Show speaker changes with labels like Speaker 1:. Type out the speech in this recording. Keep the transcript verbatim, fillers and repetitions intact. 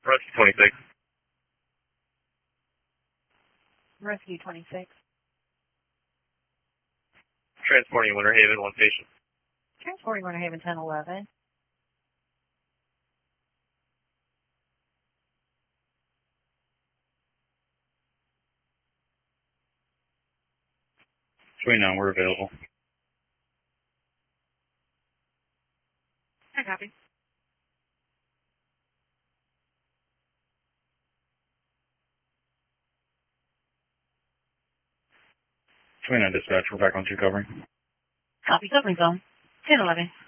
Speaker 1: Rescue twenty-six.
Speaker 2: Rescue twenty-six.
Speaker 1: Transporting Winter Haven, one patient.
Speaker 2: Transporting Winter Haven ten eleven.
Speaker 1: twenty-nine, we're available.
Speaker 2: I copy.
Speaker 1: twenty-nine dispatch, we're back on two covering.
Speaker 2: Copy, covering zone. ten eleven.